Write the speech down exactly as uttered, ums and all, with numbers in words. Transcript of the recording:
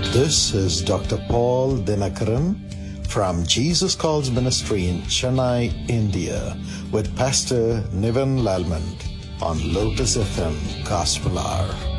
This is Doctor Paul Dinakaran from Jesus Calls Ministry in Chennai, India, with Pastor Niven Lalmand on Lotus F M Gospel Hour.